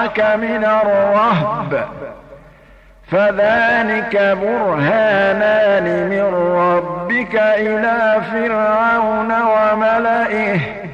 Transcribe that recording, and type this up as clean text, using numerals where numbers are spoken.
معك من الرهب فذلك برهانان من ربك إلى فرعون وملئه